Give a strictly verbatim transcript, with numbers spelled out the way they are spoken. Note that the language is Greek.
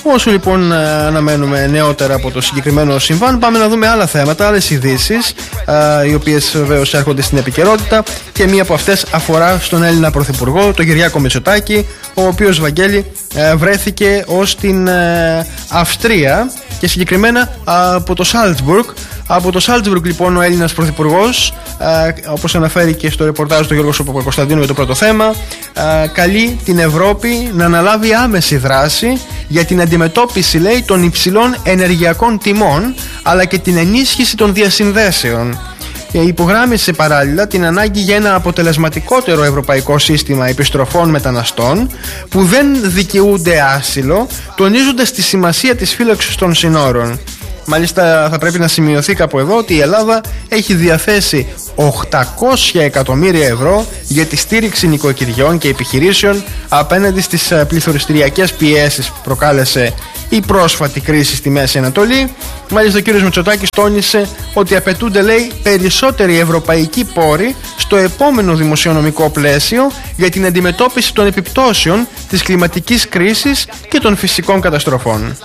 Όσο λοιπόν αναμένουμε νεότερα από το συγκεκριμένο συμβάν, πάμε να δούμε άλλα θέματα, άλλες ειδήσεις, οι οποίες βεβαίως έρχονται στην επικαιρότητα, και μία από αυτές αφορά στον Έλληνα Πρωθυπουργό, τον Κυριάκο Μητσοτάκη, ο οποίος, Βαγγέλη, βρέθηκε ως την Αυστρία και συγκεκριμένα από το Σάλτσμπουργκ. Από το Σάλτσμπουργκ λοιπόν ο Έλληνας Πρωθυπουργός, όπως αναφέρει και στο ρεπορτάζ του Γιώργου Παπακοσταντίνου για το πρώτο θέμα, καλεί την Ευρώπη να αναλάβει άμεση δράση για την αντιμετώπιση, λέει, των υψηλών ενεργειακών τιμών, αλλά και την ενίσχυση των διασυνδέσεων. Υπογράμμισε παράλληλα την ανάγκη για ένα αποτελεσματικότερο ευρωπαϊκό σύστημα επιστροφών μεταναστών που δεν δικαιούνται άσυλο, τονίζοντας τη σημασία της φύλαξης των συνόρων. Μάλιστα, θα πρέπει να σημειωθεί κάπου εδώ ότι η Ελλάδα έχει διαθέσει οκτακόσια εκατομμύρια ευρώ για τη στήριξη νοικοκυριών και επιχειρήσεων απέναντι στις πληθωριστηριακές πιέσεις που προκάλεσε η πρόσφατη κρίση στη Μέση Ανατολή. Μάλιστα, ο κ. Μητσοτάκης τόνισε ότι απαιτούνται, λέει, περισσότεροι ευρωπαϊκοί πόροι στο επόμενο δημοσιονομικό πλαίσιο για την αντιμετώπιση των επιπτώσεων της κλιματικής κρίσης και των φυσικών καταστροφών.